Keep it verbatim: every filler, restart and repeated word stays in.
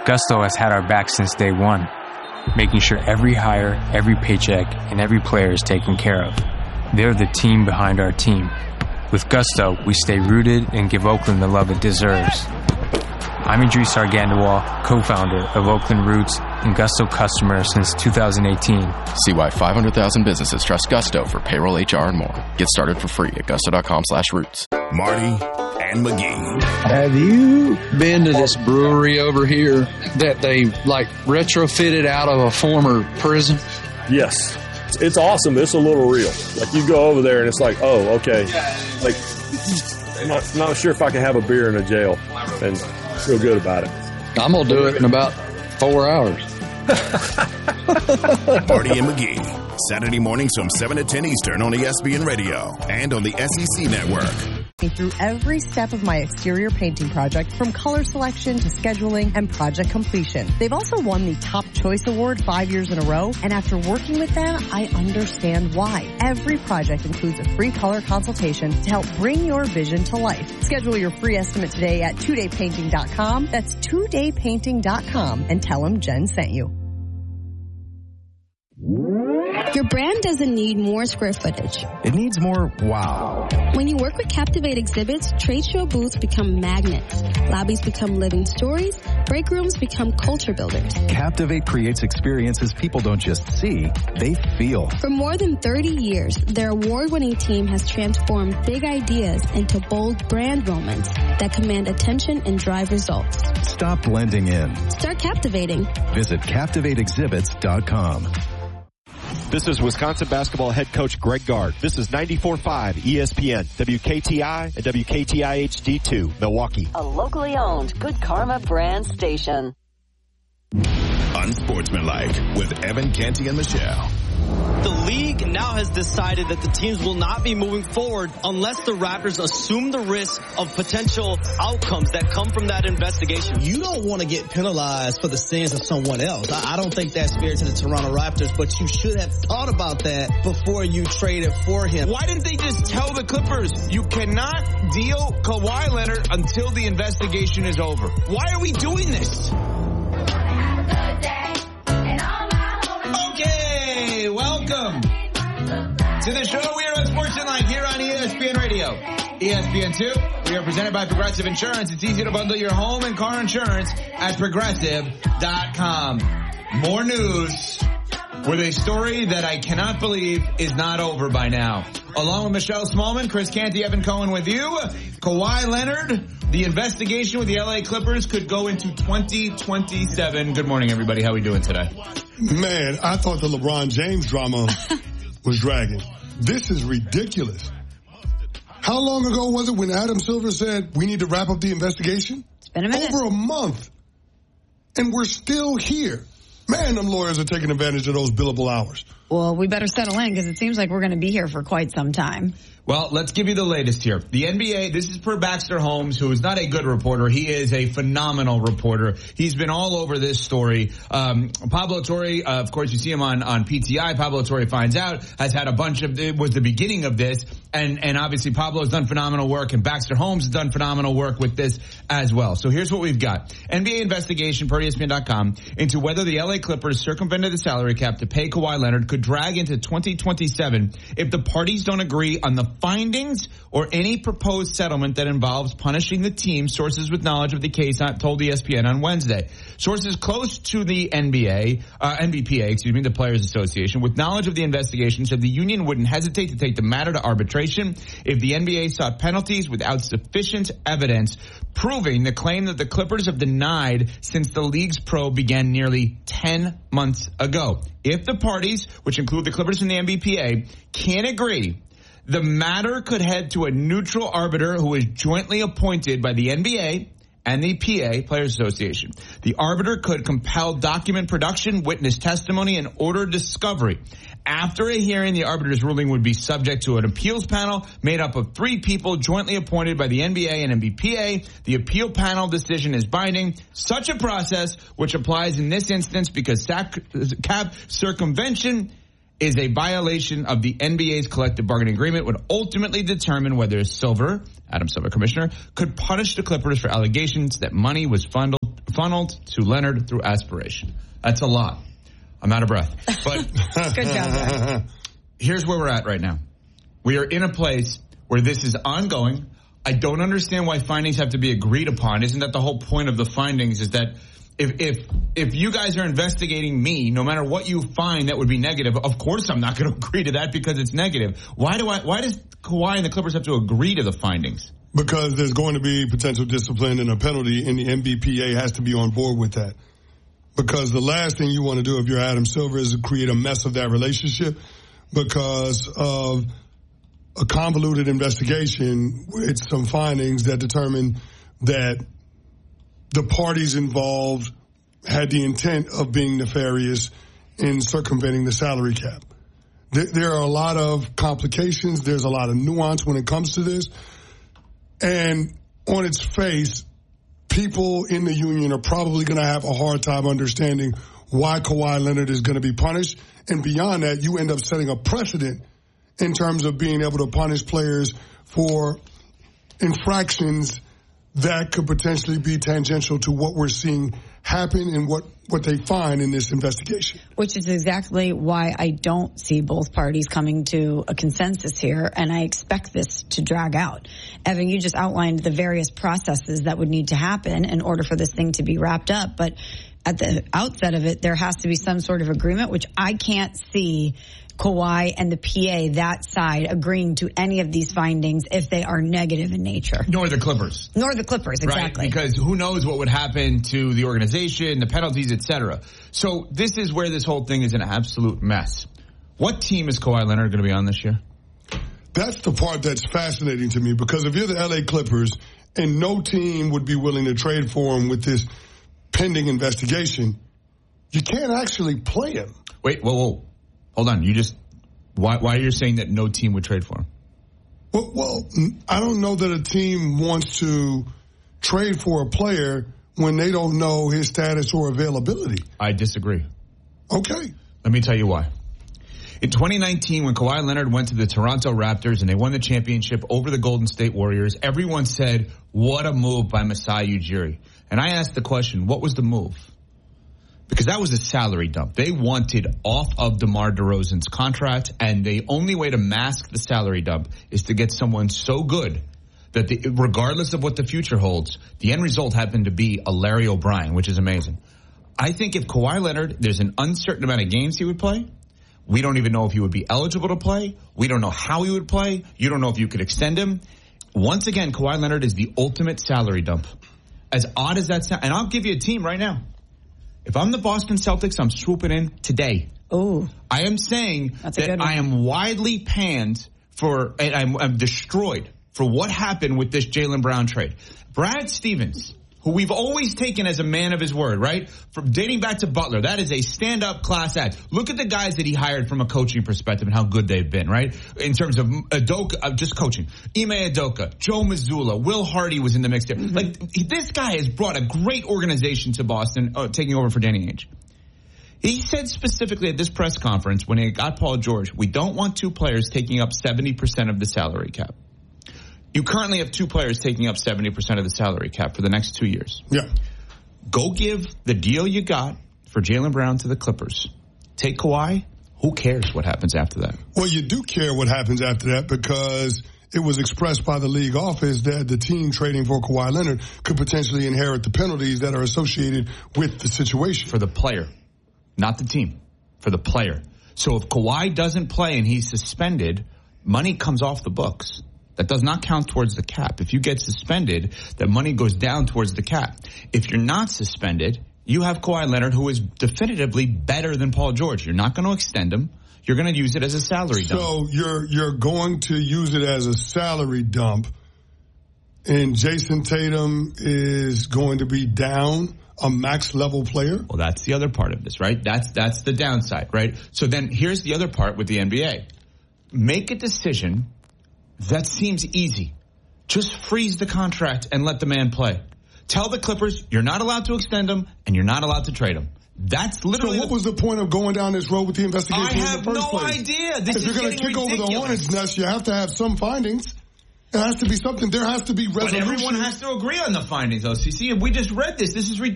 Gusto has had our back since day one, making sure every hire, every paycheck, and every player is taken care of. They're the team behind our team. With Gusto, we stay rooted and give Oakland the love it deserves. I'm Idris Argandawal, co-founder of Oakland Roots and Gusto customer since two thousand eighteen. See why five hundred thousand businesses trust Gusto for payroll, H R, and more. Get started for free at gusto.com slash roots. Marty and McGee. Have you been to this brewery over here that they like retrofitted out of a former prison? Yes. It's awesome. It's a little real. Like you go over there and it's like, oh, okay. Like I'm not, not sure if I can have a beer in a jail and feel good about it. I'm going to do it in about four hours. Marty and McGee, Saturday mornings from seven to ten Eastern on E S P N Radio and on the S E C Network. Through every step of my exterior painting project, from color selection to scheduling and project completion. They've also won the Top Choice Award five years in a row, and after working with them, I understand why. Every project includes a free color consultation to help bring your vision to life. Schedule your free estimate today at two day painting dot com. That's two day painting dot com, and tell them Jen sent you. Your brand doesn't need more square footage. It needs more wow. When you work with Captivate Exhibits, trade show booths become magnets. Lobbies become living stories. Break rooms become culture builders. Captivate creates experiences people don't just see, they feel. For more than thirty years, their award-winning team has transformed big ideas into bold brand moments that command attention and drive results. Stop blending in. Start captivating. Visit captivate exhibits dot com. This is Wisconsin basketball head coach Greg Gard. This is ninety-four point five E S P N, W K T I, and W K T I H D two, Milwaukee. A locally owned Good Karma brand station. Unsportsmanlike with Evan Canty and Michelle. The league now has decided that the teams will not be moving forward unless the Raptors assume the risk of potential outcomes that come from that investigation. You don't want to get penalized for the sins of someone else. I, I don't think that's fair to the Toronto Raptors, but you should have thought about that before you traded for him. Why didn't they just tell the Clippers, you cannot deal Kawhi Leonard until the investigation is over? Why are we doing this? Okay, welcome to the show. We are on Sportsmanlike here on E S P N Radio. E S P N two, we are presented by Progressive Insurance. It's easy to bundle your home and car insurance at progressive dot com. More news with a story that I cannot believe is not over by now. Along with Michelle Smallman, Chris Canty, Evan Cohen with you. Kawhi Leonard, the investigation with the L A Clippers could go into twenty twenty-seven. Good morning, everybody. How are we doing today? Man, I thought the LeBron James drama was dragging. This is ridiculous. How long ago was it when Adam Silver said we need to wrap up the investigation? It's been a minute. Over a month. And we're still here. Man, them lawyers are taking advantage of those billable hours. Well, we better settle in because it seems like we're going to be here for quite some time. Well, let's give you the latest here. The N B A, this is per Baxter Holmes, who is not a good reporter. He is a phenomenal reporter. He's been all over this story. Um, Pablo Torre, uh, of course, you see him on, on P T I. Pablo Torre Finds Out has had a bunch of, it was the beginning of this. And, and obviously Pablo has done phenomenal work, and Baxter Holmes has done phenomenal work with this as well. So here's what we've got. N B A investigation per E S P N dot com into whether the L A Clippers circumvented the salary cap to pay Kawhi Leonard could drag into twenty twenty-seven if the parties don't agree on the findings or any proposed settlement that involves punishing the team. Sources with knowledge of the case told E S P N on Wednesday. Sources close to the N B A, uh, N B P A, excuse me, the Players Association, with knowledge of the investigation, said the union wouldn't hesitate to take the matter to arbitration if the N B A sought penalties without sufficient evidence proving the claim that the Clippers have denied since the league's probe began nearly ten months ago. If the parties, which include the Clippers and the N B P A, can't agree, the matter could head to a neutral arbiter who is jointly appointed by the N B A and the P A, Players Association. The arbiter could compel document production, witness testimony, and order discovery. After a hearing, the arbiter's ruling would be subject to an appeals panel made up of three people jointly appointed by the N B A and N B P A. The appeal panel decision is binding. Such a process, which applies in this instance because cap circumvention is a violation of the N B A's collective bargaining agreement, would ultimately determine whether Silver, Adam Silver, commissioner, could punish the Clippers for allegations that money was funneled funneled to Leonard through aspiration. That's a lot. I'm out of breath. But good job, Zach. Here's where we're at right now. We are in a place where this is ongoing. I don't understand why findings have to be agreed upon. Isn't that the whole point of the findings, is that if if if you guys are investigating me, no matter what you find that would be negative, of course I'm not going to agree to that because it's negative. Why do I? Why does Kawhi and the Clippers have to agree to the findings? Because there's going to be potential discipline and a penalty, and the N B P A has to be on board with that. Because the last thing you want to do if you're Adam Silver is to create a mess of that relationship because of a convoluted investigation with some findings that determine that the parties involved had the intent of being nefarious in circumventing the salary cap. There, there are a lot of complications. There's a lot of nuance when it comes to this. And on its face, people in the union are probably going to have a hard time understanding why Kawhi Leonard is going to be punished. And beyond that, you end up setting a precedent in terms of being able to punish players for infractions that could potentially be tangential to what we're seeing happen and what, what they find in this investigation. Which is exactly why I don't see both parties coming to a consensus here, and I expect this to drag out. Evan, you just outlined the various processes that would need to happen in order for this thing to be wrapped up, but at the outset of it, there has to be some sort of agreement, which I can't see Kawhi and the P A, that side, agreeing to any of these findings if they are negative in nature. Nor the Clippers. Nor the Clippers, exactly. Right? Because who knows what would happen to the organization, the penalties, et cetera. So this is where this whole thing is an absolute mess. What team is Kawhi Leonard going to be on this year? That's the part that's fascinating to me, because if you're the L A Clippers and no team would be willing to trade for him with this pending investigation, you can't actually play him. Wait, whoa, whoa. Hold on. You just, why, why are you saying that no team would trade for him? Well, well, I don't know that a team wants to trade for a player when they don't know his status or availability. I disagree. Okay. Let me tell you why. In twenty nineteen, when Kawhi Leonard went to the Toronto Raptors and they won the championship over the Golden State Warriors, everyone said, what a move by Masai Ujiri. And I asked the question, what was the move? Because that was a salary dump. They wanted off of DeMar DeRozan's contract, and the only way to mask the salary dump is to get someone so good that the, regardless of what the future holds, the end result happened to be a Larry O'Brien, which is amazing. I think if Kawhi Leonard, there's an uncertain amount of games he would play. We don't even know if he would be eligible to play. We don't know how he would play. You don't know if you could extend him. Once again, Kawhi Leonard is the ultimate salary dump. As odd as that sounds, and I'll give you a team right now. If I'm the Boston Celtics, I'm swooping in today. Oh, I am saying That's a that good one. I am widely panned for, and I'm, I'm destroyed for what happened with this Jaylen Brown trade. Brad Stevens, who we've always taken as a man of his word, right? From dating back to Butler, that is a stand-up class act. Look at the guys that he hired from a coaching perspective and how good they've been, right? In terms of Udoka, uh, just coaching. Ime Udoka, Joe Mazzulla, Will Hardy was in the mix there. Mm-hmm. Like, this guy has brought a great organization to Boston, uh, taking over for Danny Ainge. He said specifically at this press conference when he got Paul George, we don't want two players taking up seventy percent of the salary cap. You currently have two players taking up seventy percent of the salary cap for the next two years. Yeah. Go give the deal you got for Jaylen Brown to the Clippers. Take Kawhi. Who cares what happens after that? Well, you do care what happens after that, because it was expressed by the league office that the team trading for Kawhi Leonard could potentially inherit the penalties that are associated with the situation. For the player, not the team. For the player. So if Kawhi doesn't play and he's suspended, money comes off the books. That does not count towards the cap. If you get suspended, that money goes down towards the cap. If you're not suspended, you have Kawhi Leonard, who is definitively better than Paul George. You're not going to extend him. You're going to use it as a salary dump. So you're you're going to use it as a salary dump, and Jason Tatum is going to be down a max level player? Well, that's the other part of this, right? That's that's the downside, right? So then here's the other part with the N B A. Make a decision that seems easy. Just freeze the contract and let the man play. Tell the Clippers you're not allowed to extend him and you're not allowed to trade him. That's literally. So what was the point of going down this road with the investigation I in the have first no place? idea. This if is you're going to kick ridiculous. over the hornet's nest, you have to have some findings. It has to be something. There has to be resolution. But everyone has to agree on the findings, O C C. If we just read this, this is ridiculous.